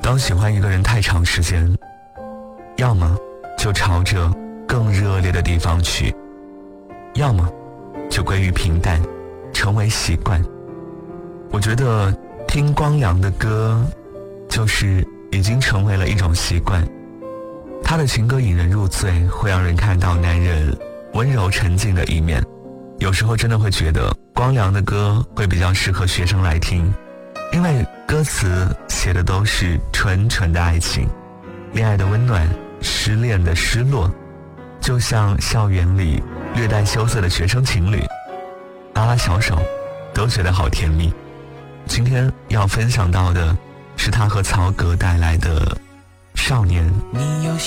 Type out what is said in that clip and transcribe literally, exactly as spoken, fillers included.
当喜欢一个人太长时间，要么就朝着更热烈的地方去，要么就归于平淡，成为习惯。我觉得听光良的歌就是已经成为了一种习惯，他的情歌引人入醉，会让人看到男人温柔沉静的一面。有时候真的会觉得光良的歌会比较适合学生来听，因为歌词写的都是纯纯的爱情，恋爱的温暖，失恋的失落，就像校园里略带羞涩的学生情侣拉拉小手，都觉得好甜蜜。今天要分享到的是他和曹格带来的少年。 你有